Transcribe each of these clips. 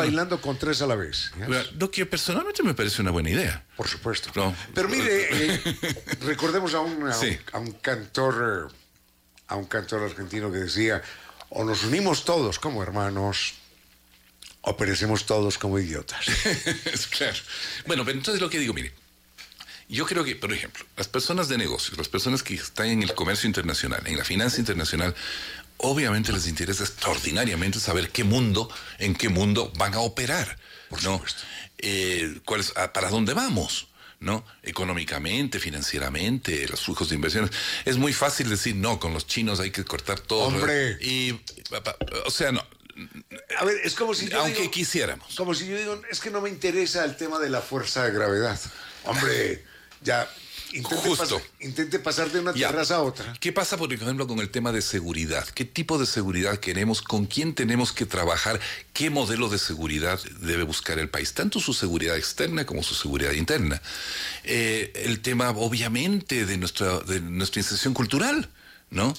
bailando con tres a la vez. Lo que personalmente me parece una buena idea. Por supuesto. No. Pero mire, recordemos a un cantor argentino que decía: o nos unimos todos como hermanos, o perecemos todos como idiotas. Claro. Bueno, pero entonces lo que digo, mire, yo creo que, por ejemplo, las personas de negocios, las personas que están en el comercio internacional, en la finanza internacional, obviamente les interesa extraordinariamente saber en qué mundo van a operar, por ¿no? supuesto. ¿Para dónde vamos? ¿No? Económicamente, financieramente, los flujos de inversiones. Es muy fácil decir, no, con los chinos hay que cortar todo. ¡Hombre! O sea, no. A ver, es como si yo aunque digo, quisiéramos. Como si yo digo, es que no me interesa el tema de la fuerza de gravedad. Hombre, ya... Intente pasar de una terraza a otra. ¿Qué pasa, por ejemplo, con el tema de seguridad? ¿Qué tipo de seguridad queremos? ¿Con quién tenemos que trabajar? ¿Qué modelo de seguridad debe buscar el país? Tanto su seguridad externa como su seguridad interna. El tema, obviamente, de nuestra inserción cultural, ¿no?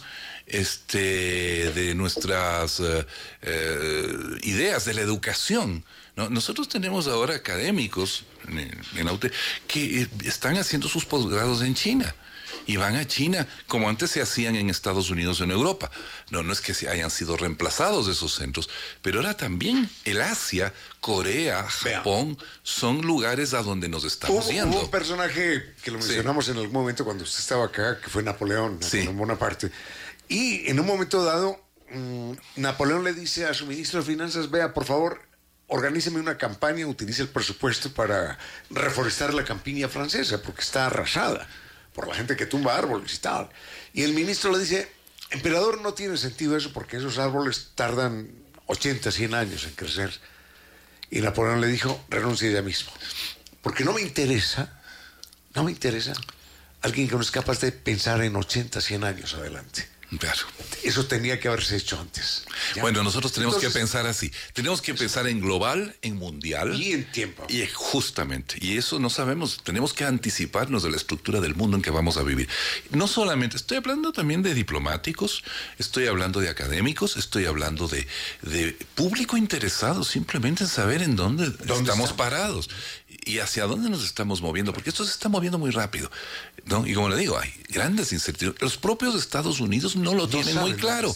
De nuestras ideas de la educación, ¿no? Nosotros tenemos ahora académicos en la UTE que están haciendo sus posgrados en China y van a China como antes se hacían en Estados Unidos o en Europa. No es que hayan sido reemplazados esos centros, pero ahora también el Asia, Corea, Japón, son lugares a donde nos estamos yendo. Hubo un personaje que lo mencionamos en algún momento cuando usted estaba acá, que fue Napoleón Bonaparte. Y en un momento dado, Napoleón le dice a su ministro de Finanzas: vea, por favor, organíceme una campaña, utilice el presupuesto para reforestar la campiña francesa, porque está arrasada por la gente que tumba árboles y tal. Y el ministro le dice: emperador, no tiene sentido eso, porque esos árboles tardan 80, 100 años en crecer. Y Napoleón le dijo: renuncie ya mismo, porque no me interesa alguien que no es capaz de pensar en 80, 100 años adelante. Claro. Eso tenía que haberse hecho antes. ¿Ya? Bueno, nosotros tenemos que pensar así. Tenemos que pensar en global, en mundial. Y en tiempo. Y justamente. Y eso no sabemos. Tenemos que anticiparnos de la estructura del mundo en que vamos a vivir. No solamente, estoy hablando también de diplomáticos, estoy hablando de académicos, estoy hablando de público interesado simplemente en saber en dónde estamos parados y hacia dónde nos estamos moviendo, porque esto se está moviendo muy rápido, ¿no? Y como le digo, hay grandes incertidumbres. Los propios Estados Unidos no lo tienen muy claro.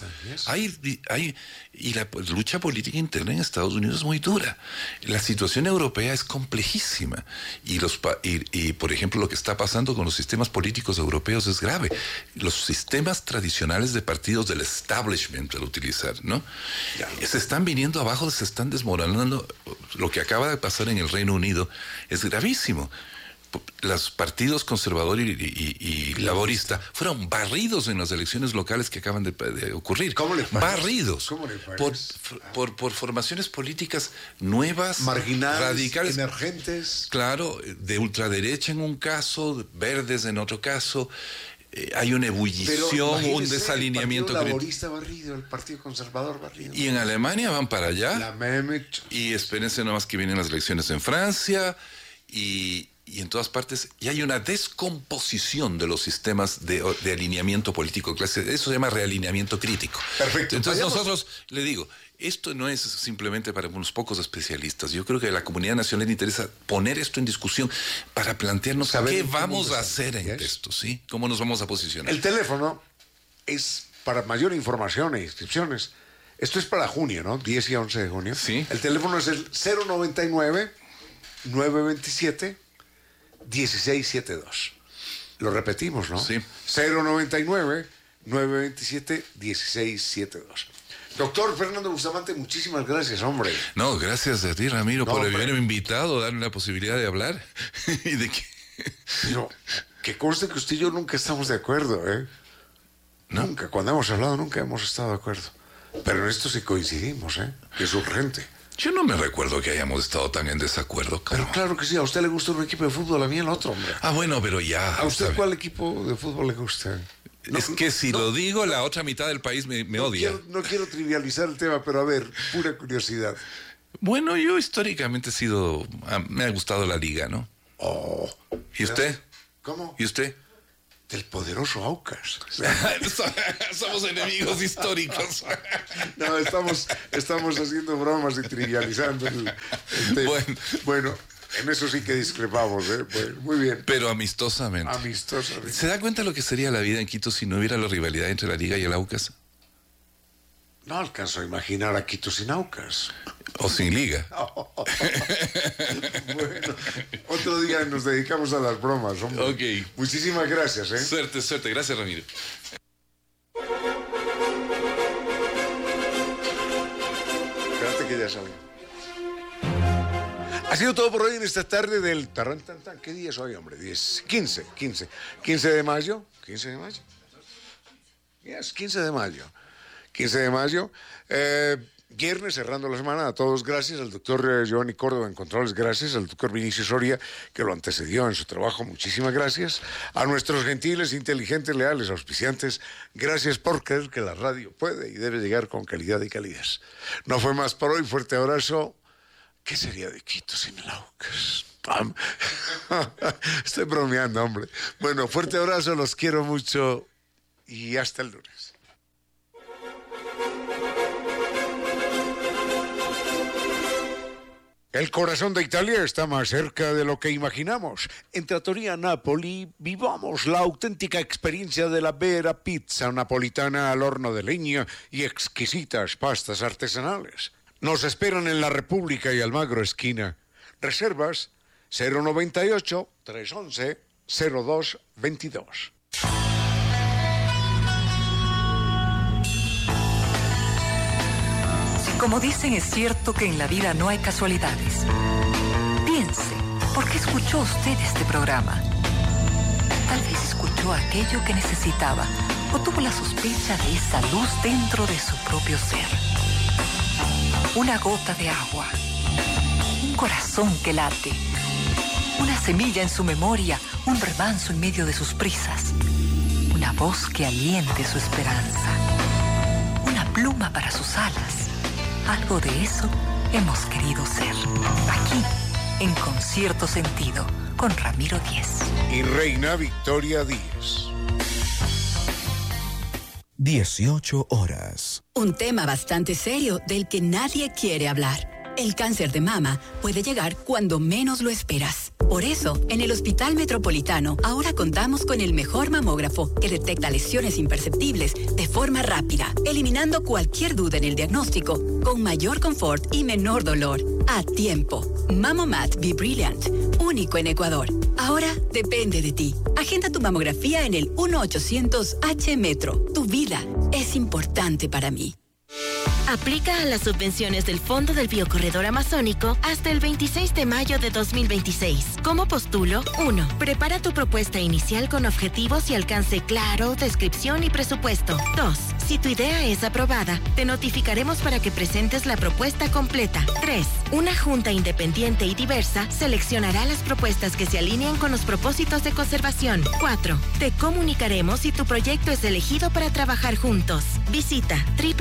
Y la lucha política interna en Estados Unidos es muy dura. La situación europea es complejísima. Y por ejemplo, lo que está pasando con los sistemas políticos europeos es grave. Los sistemas tradicionales de partidos del establishment, al utilizar, ¿no? Se están viniendo abajo, se están desmoronando. Lo que acaba de pasar en el Reino Unido es gravísimo. Los partidos conservador y laborista fueron barridos en las elecciones locales que acaban de ocurrir. ¿Cómo le parece? Barridos. ¿Cómo le parece? Por formaciones políticas nuevas, marginales, radicales, emergentes. Claro, de ultraderecha en un caso, verdes en otro caso. Hay una ebullición, un desalineamiento. El Partido Laborista barrido, el Partido Conservador barrido. Y en Alemania van para allá. La Mehmet. Y espérense nomás que vienen las elecciones en Francia y en todas partes, y hay una descomposición de los sistemas de alineamiento político clase. Eso se llama realineamiento crítico. Perfecto. Entonces nosotros, le digo, esto no es simplemente para unos pocos especialistas. Yo creo que a la comunidad nacional le interesa poner esto en discusión para plantearnos qué vamos a hacer en esto, ¿sí? ¿Cómo nos vamos a posicionar? El teléfono es para mayor información e inscripciones. Esto es para junio, ¿no? 10 y 11 de junio. Sí. El teléfono es el 099-927-1672. Lo repetimos, ¿no? Sí. 099-927-1672. Doctor Fernando Bustamante, muchísimas gracias, hombre. No, gracias a ti, Ramiro, por haberme invitado, darme la posibilidad de hablar. Y de que... Pero que conste que usted y yo nunca estamos de acuerdo, ¿eh? ¿No? Nunca. Cuando hemos hablado, nunca hemos estado de acuerdo. Pero en esto sí coincidimos, ¿eh? Que es urgente. Yo no me recuerdo que hayamos estado tan en desacuerdo. Pero claro que sí, a usted le gusta un equipo de fútbol, a mí el otro, hombre. Ah, bueno, pero ya. ¿A usted cuál equipo de fútbol le gusta? Es que si lo digo, la otra mitad del país me odia. No quiero trivializar el tema, pero a ver, pura curiosidad. Bueno, yo históricamente me ha gustado la liga, ¿no? Oh. ¿Y usted? ¿Cómo? ¿Y usted? del poderoso Aucas. Somos enemigos históricos. No, estamos haciendo bromas y trivializando el tema. Bueno, en eso sí que discrepamos, ¿eh? Bueno, muy bien. Pero amistosamente. ¿Se da cuenta lo que sería la vida en Quito si no hubiera la rivalidad entre la Liga y el Aucas? No alcanzo a imaginar a Quito sin Aucas. O sin Liga. Bueno, otro día nos dedicamos a las bromas, hombre. Ok. Muchísimas gracias, ¿eh? Suerte. Gracias, Ramiro. Espérate que ya sale. Ha sido todo por hoy en esta tarde del Tarantantán. ¿Qué día es hoy, hombre? 15 de mayo. 15 de mayo. Yes, 15 de mayo. 15 de mayo. Viernes, cerrando la semana. A todos gracias. Al doctor Giovanni Córdoba en controles, gracias. Al doctor Vinicio Soria, que lo antecedió en su trabajo, muchísimas gracias. A nuestros gentiles, inteligentes, leales, auspiciantes, gracias por creer que la radio puede y debe llegar con calidad y calidez. No fue más por hoy. Fuerte abrazo. ¿Qué sería de Quito sin el Aucas? Estoy bromeando, hombre. Bueno, fuerte abrazo, los quiero mucho y hasta el lunes. El corazón de Italia está más cerca de lo que imaginamos. En Trattoria Napoli vivamos la auténtica experiencia de la vera pizza napolitana al horno de leña y exquisitas pastas artesanales. Nos esperan en la República y Almagro esquina. Reservas 098-311-0222. Si como dicen es cierto que en la vida no hay casualidades, piense, ¿por qué escuchó usted este programa? Tal vez escuchó aquello que necesitaba o tuvo la sospecha de esa luz dentro de su propio ser. Una gota de agua, un corazón que late, una semilla en su memoria, un remanso en medio de sus prisas, una voz que aliente su esperanza, una pluma para sus alas. Algo de eso hemos querido ser. Aquí, en Concierto Sentido, con Ramiro Díez. Y Reina Victoria Díez. 18 horas. Un tema bastante serio del que nadie quiere hablar. El cáncer de mama puede llegar cuando menos lo esperas. Por eso, en el Hospital Metropolitano ahora contamos con el mejor mamógrafo que detecta lesiones imperceptibles de forma rápida, eliminando cualquier duda en el diagnóstico, con mayor confort y menor dolor. A tiempo. Mamomat Be Brilliant, único en Ecuador. Ahora depende de ti. Agenda tu mamografía en el 1-800-H-Metro. Tu vida es importante para mí. Aplica a las subvenciones del Fondo del Biocorredor Amazónico hasta el 26 de mayo de 2026. ¿Cómo postulo? 1. Prepara tu propuesta inicial con objetivos y alcance claro, descripción y presupuesto. 2. Si tu idea es aprobada, te notificaremos para que presentes la propuesta completa. 3. Una junta independiente y diversa seleccionará las propuestas que se alineen con los propósitos de conservación. 4. Te comunicaremos si tu proyecto es elegido para trabajar juntos. Visita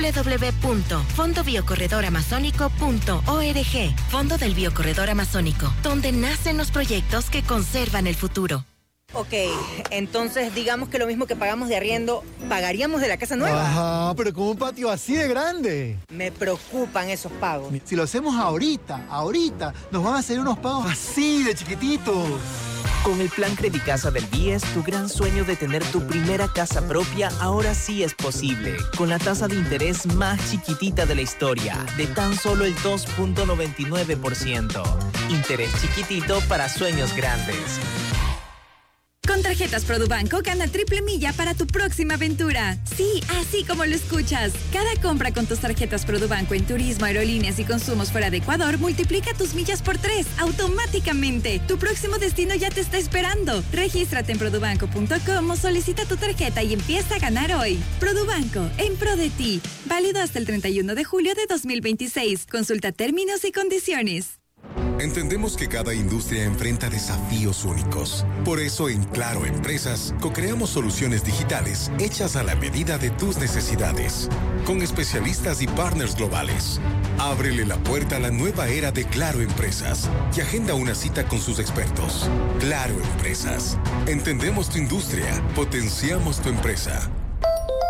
www.fondobiocorredoramazónico.org. Fondo del Biocorredor Amazónico, donde nacen los proyectos que conservan el futuro. Ok, entonces digamos que lo mismo que pagamos de arriendo, pagaríamos de la casa nueva. Ajá, pero con un patio así de grande. Me preocupan esos pagos. Si lo hacemos ahorita, nos van a hacer unos pagos así de chiquititos. Con el plan Credicasa del BIES, tu gran sueño de tener tu primera casa propia ahora sí es posible. Con la tasa de interés más chiquitita de la historia, de tan solo el 2.99%. Interés chiquitito para sueños grandes. Con tarjetas Produbanco gana triple milla para tu próxima aventura. Sí, así como lo escuchas. Cada compra con tus tarjetas Produbanco en turismo, aerolíneas y consumos fuera de Ecuador multiplica tus millas por 3 automáticamente. Tu próximo destino ya te está esperando. Regístrate en produbanco.com o solicita tu tarjeta y empieza a ganar hoy. Produbanco, en pro de ti. Válido hasta el 31 de julio de 2026. Consulta términos y condiciones. Entendemos que cada industria enfrenta desafíos únicos. Por eso en Claro Empresas co-creamos soluciones digitales hechas a la medida de tus necesidades, con especialistas y partners globales. Ábrele la puerta a la nueva era de Claro Empresas y agenda una cita con sus expertos. Claro Empresas. Entendemos tu industria, potenciamos tu empresa.